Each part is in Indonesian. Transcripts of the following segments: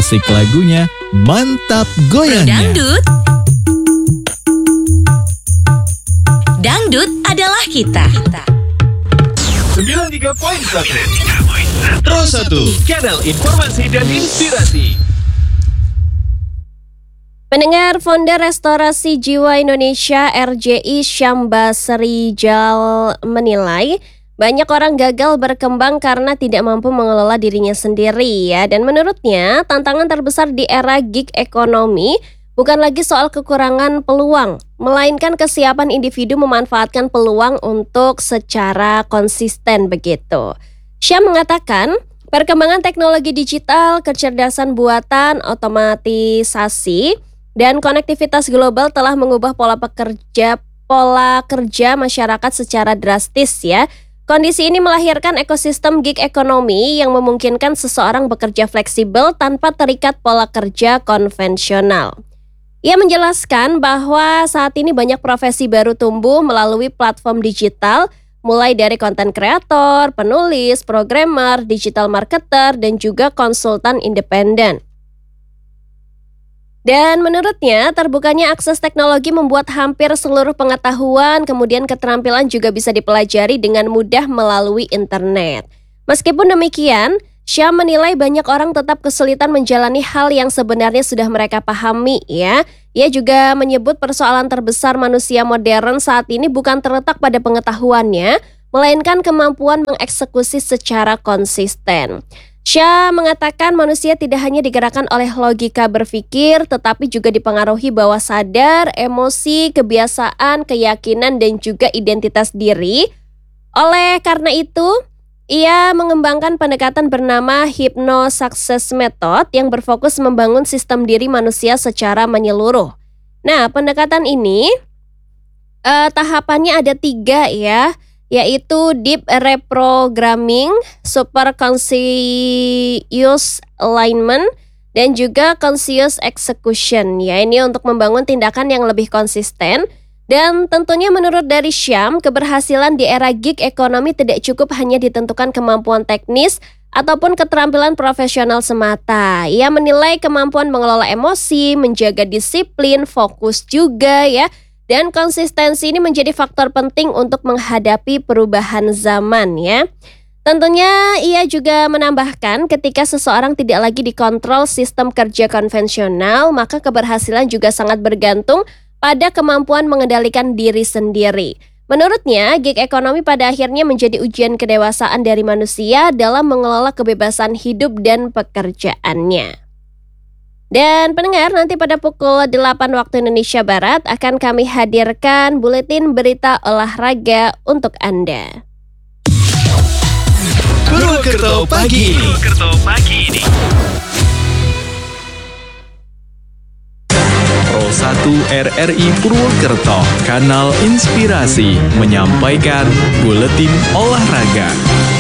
asik lagunya, mantap goyangnya. Dangdut. Dangdut adalah kita. 93.1 Pro 1, kanal informasi dan inspirasi. Pendengar, founder Restorasi Jiwa Indonesia RJI Syam Basrijal menilai banyak orang gagal berkembang karena tidak mampu mengelola dirinya sendiri ya. Dan menurutnya tantangan terbesar di era gig ekonomi bukan lagi soal kekurangan peluang, melainkan kesiapan individu memanfaatkan peluang untuk secara konsisten begitu. Syam mengatakan perkembangan teknologi digital, kecerdasan buatan, otomatisasi, dan konektivitas global telah mengubah pola kerja masyarakat secara drastis ya. Kondisi ini melahirkan ekosistem gig ekonomi yang memungkinkan seseorang bekerja fleksibel tanpa terikat pola kerja konvensional. Ia menjelaskan bahwa saat ini banyak profesi baru tumbuh melalui platform digital, mulai dari konten kreator, penulis, programmer, digital marketer, dan juga konsultan independen. Dan menurutnya, terbukanya akses teknologi membuat hampir seluruh pengetahuan, kemudian keterampilan juga bisa dipelajari dengan mudah melalui internet. Meskipun demikian, Syam menilai banyak orang tetap kesulitan menjalani hal yang sebenarnya sudah mereka pahami ya. Ia juga menyebut persoalan terbesar manusia modern saat ini bukan terletak pada pengetahuannya, melainkan kemampuan mengeksekusi secara konsisten. Syah mengatakan manusia tidak hanya digerakkan oleh logika berpikir, tetapi juga dipengaruhi bawah sadar, emosi, kebiasaan, keyakinan, dan juga identitas diri. Oleh karena itu, ia mengembangkan pendekatan bernama Hypno Success Method yang berfokus membangun sistem diri manusia secara menyeluruh. Nah, pendekatan ini tahapannya ada 3 ya, yaitu Deep Reprogramming, Super Conscious Alignment, dan juga Conscious Execution. Ya, ini untuk membangun tindakan yang lebih konsisten. Dan tentunya menurut dari Syam, keberhasilan di era gig ekonomi tidak cukup hanya ditentukan kemampuan teknis ataupun keterampilan profesional semata. Ia menilai kemampuan mengelola emosi, menjaga disiplin, fokus juga ya. Dan konsistensi ini menjadi faktor penting untuk menghadapi perubahan zaman ya. Tentunya ia juga menambahkan ketika seseorang tidak lagi dikontrol sistem kerja konvensional, maka keberhasilan juga sangat bergantung pada kemampuan mengendalikan diri sendiri. Menurutnya, gig ekonomi pada akhirnya menjadi ujian kedewasaan dari manusia dalam mengelola kebebasan hidup dan pekerjaannya. Dan pendengar, nanti pada pukul 8 waktu Indonesia Barat akan kami hadirkan buletin berita olahraga untuk Anda. Purwokerto pagi ini. Pro 1 RRI Purwokerto, kanal inspirasi, menyampaikan buletin olahraga.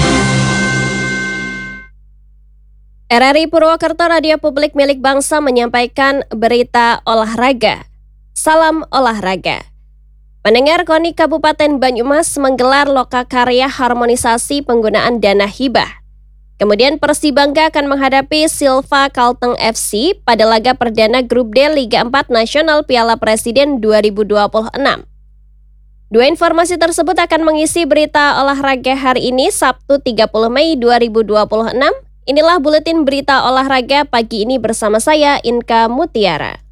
RRI Purwokerto Radio Publik Milik Bangsa menyampaikan berita olahraga. Salam olahraga. Pendengar, KONI Kabupaten Banyumas menggelar lokakarya harmonisasi penggunaan dana hibah. Kemudian Persibangga akan menghadapi Silva Kalteng FC pada laga perdana Grup D Liga 4 Nasional Piala Presiden 2026. Dua informasi tersebut akan mengisi berita olahraga hari ini, Sabtu 30 Mei 2026. Inilah buletin berita olahraga pagi ini bersama saya, Inka Mutiara.